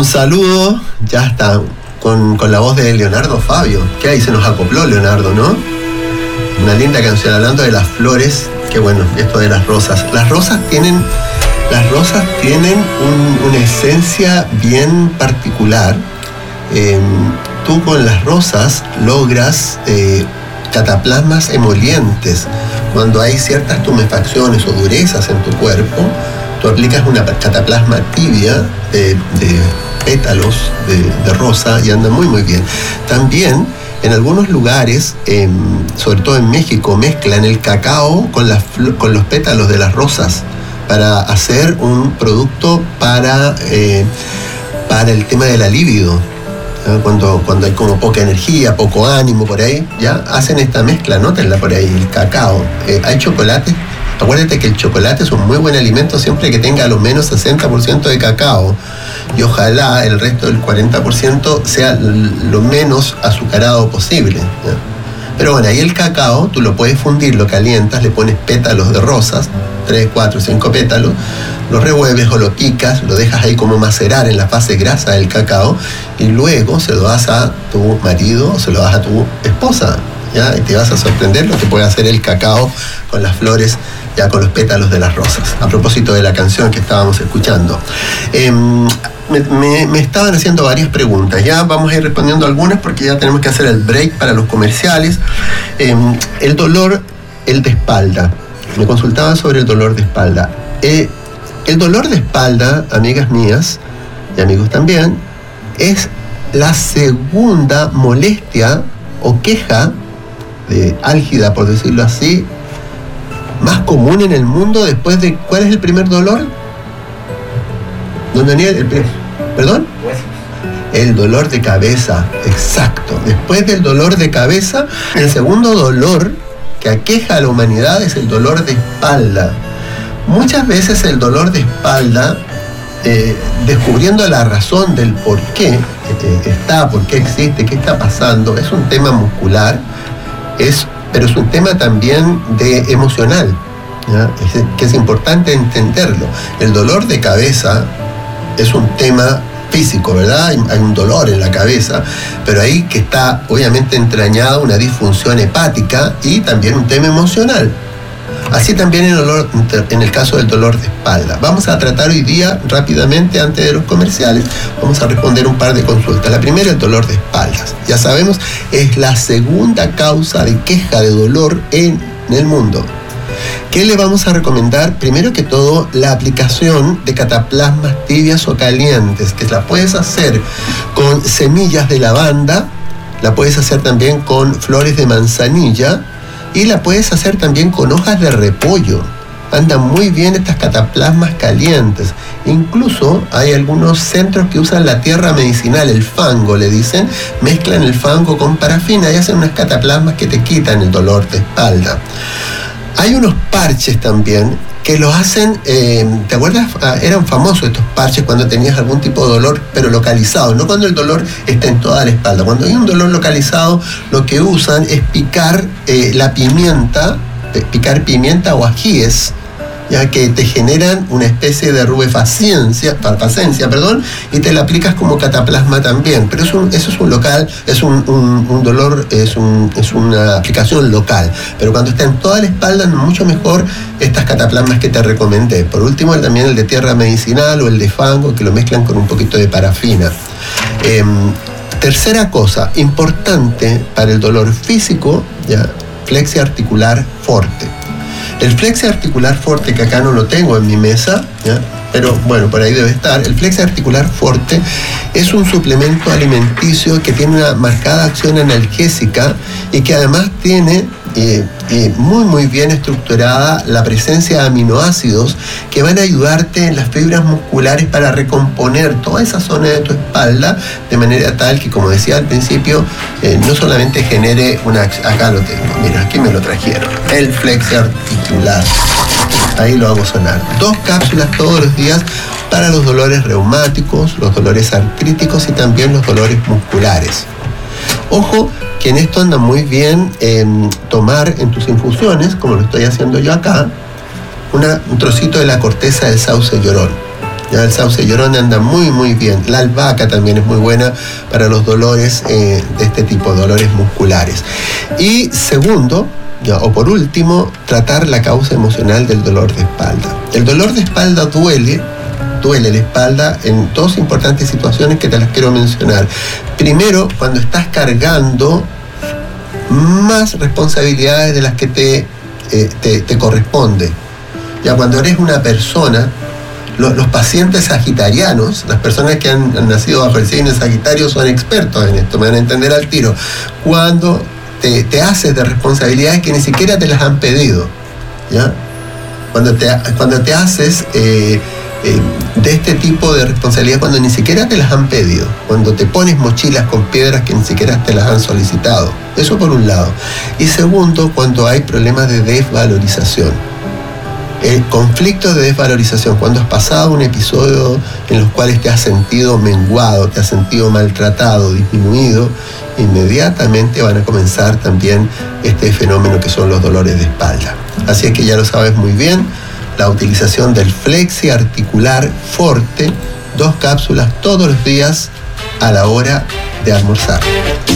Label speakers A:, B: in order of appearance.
A: un saludo, ya está, con la voz de Leonardo Fabio. ¿Qué hay? Se nos acopló Leonardo, ¿no? Una linda canción hablando de las flores. Qué bueno, esto de las rosas. Las rosas tienen una esencia bien particular. Tú con las rosas logras cataplasmas emolientes. Cuando hay ciertas tumefacciones o durezas en tu cuerpo, tú aplicas una cataplasma tibia de pétalos de rosa y anda muy muy bien. También en algunos lugares, sobre todo en México, mezclan el cacao con los pétalos de las rosas para hacer un producto para el tema de la libido. Cuando hay como poca energía, poco ánimo por ahí, ya hacen esta mezcla, nótenla por ahí, el cacao. Hay chocolates. Acuérdate que el chocolate es un muy buen alimento siempre que tenga a lo menos 60% de cacao. Y ojalá el resto del 40% sea lo menos azucarado posible, ¿ya? Pero bueno, ahí el cacao, tú lo puedes fundir, lo calientas, le pones pétalos de rosas, 3, 4, 5 pétalos, lo revuelves o lo picas, lo dejas ahí como macerar en la fase grasa del cacao y luego se lo das a tu marido o se lo das a tu esposa, ¿ya? Y te vas a sorprender lo que puede hacer el cacao con las flores, ya con los pétalos de las rosas. A propósito de la canción que estábamos escuchando. Me estaban haciendo varias preguntas. Ya vamos a ir respondiendo algunas porque ya tenemos que hacer el break para los comerciales. El dolor, el de espalda. Me consultaban sobre el dolor de espalda. El dolor de espalda, amigas mías y amigos también, es la segunda molestia o queja álgida, por decirlo así, más común en el mundo después de... ¿Cuál es el primer dolor? Don Daniel, ¿perdón? El dolor de cabeza, exacto. Después del dolor de cabeza, el segundo dolor que aqueja a la humanidad es el dolor de espalda. Muchas veces el dolor de espalda, descubriendo la razón del por qué por qué existe, qué está pasando, es un tema muscular, pero es un tema también emocional, ¿ya? Que es importante entenderlo. El dolor de cabeza es un tema físico, ¿verdad? Hay un dolor en la cabeza, pero ahí que está obviamente entrañada una disfunción hepática y también un tema emocional. Así también en el caso del dolor de espalda. Vamos a tratar hoy día rápidamente, antes de los comerciales, vamos a responder un par de consultas. La primera, el dolor de espaldas. Ya sabemos, es la segunda causa de queja de dolor en el mundo. ¿Qué le vamos a recomendar? Primero que todo, la aplicación de cataplasmas tibias o calientes, que la puedes hacer con semillas de lavanda, la puedes hacer también con flores de manzanilla y la puedes hacer también con hojas de repollo. Andan muy bien estas cataplasmas calientes. Incluso hay algunos centros que usan la tierra medicinal, el fango le dicen, mezclan el fango con parafina y hacen unas cataplasmas que te quitan el dolor de espalda. Hay unos parches también que los hacen, ¿te acuerdas? Eran famosos estos parches cuando tenías algún tipo de dolor, pero localizado, no cuando el dolor está en toda la espalda. Cuando hay un dolor localizado, lo que usan es picar pimienta o ajíes, ya que te generan una especie de rubefaciencia, y te la aplicas como cataplasma también. Pero eso es un local, es un dolor, es una aplicación local. Pero cuando está en toda la espalda, mucho mejor estas cataplasmas que te recomendé. Por último, también el de tierra medicinal o el de fango, que lo mezclan con un poquito de parafina. Tercera cosa, importante para el dolor físico, ya, flexia articular forte. El flexia articular forte, que acá no lo tengo en mi mesa, ¿ya? Pero bueno, por ahí debe estar. El flexia articular forte es un suplemento alimenticio que tiene una marcada acción analgésica y que además tiene muy muy bien estructurada la presencia de aminoácidos que van a ayudarte en las fibras musculares para recomponer toda esa zona de tu espalda de manera tal que, como decía al principio, no solamente genere una... Acá lo tengo, mira, aquí me lo trajeron. El flexia articular. Ahí lo hago sonar. 2 cápsulas todos los días para los dolores reumáticos, los dolores artríticos y también los dolores musculares. Ojo, que en esto anda muy bien tomar en tus infusiones, como lo estoy haciendo yo acá, un trocito de la corteza del sauce llorón. Ya el sauce llorón anda muy bien. La albahaca también es muy buena para los dolores de este tipo, dolores musculares. Y segundo, o por último, tratar la causa emocional del dolor de espalda. El dolor de espalda duele la espalda en dos importantes situaciones que te las quiero mencionar. Primero, cuando estás cargando más responsabilidades de las que te corresponde. Ya cuando eres una persona, los pacientes sagitarianos, las personas que han nacido bajo el signo de Sagitario son expertos en esto, me van a entender al tiro. Cuando te haces de responsabilidades que ni siquiera te las han pedido, ¿ya? Cuando te haces de este tipo de responsabilidad cuando ni siquiera te las han pedido, cuando te pones mochilas con piedras que ni siquiera te las han solicitado. Eso por un lado. Y segundo, cuando hay problemas de desvalorización. El conflicto de desvalorización, cuando has pasado un episodio en los cuales te has sentido menguado, te has sentido maltratado, disminuido, inmediatamente van a comenzar también este fenómeno que son los dolores de espalda. Así es que ya lo sabes muy bien, la utilización del Flexi Articular Forte, 2 cápsulas todos los días a la hora de almorzar.